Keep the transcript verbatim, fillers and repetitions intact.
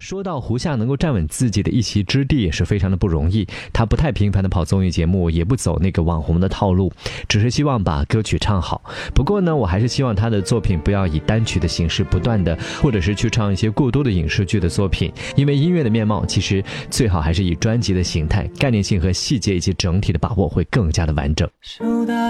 说到胡夏能够站稳自己的一席之地也是非常的不容易，他不太频繁的跑综艺节目，也不走那个网红的套路，只是希望把歌曲唱好。不过呢，我还是希望他的作品不要以单曲的形式不断的，或者是去唱一些过多的影视剧的作品，因为音乐的面貌其实最好还是以专辑的形态，概念性和细节以及整体的把握会更加的完整。